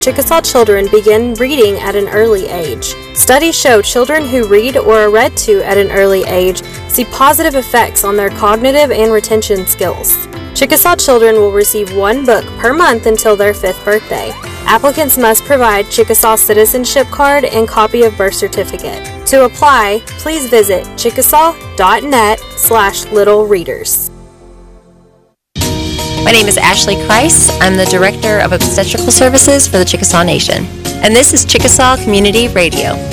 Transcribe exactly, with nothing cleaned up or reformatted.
Chickasaw children begin reading at an early age. Studies show children who read or are read to at an early age see positive effects on their cognitive and retention skills. Chickasaw children will receive one book per month until their fifth birthday. Applicants must provide Chickasaw citizenship card and copy of birth certificate. To apply, please visit chickasaw.net slash little readers. My name is Ashley Kreis. I'm the Director of Obstetrical Services for the Chickasaw Nation. And this is Chickasaw Community Radio.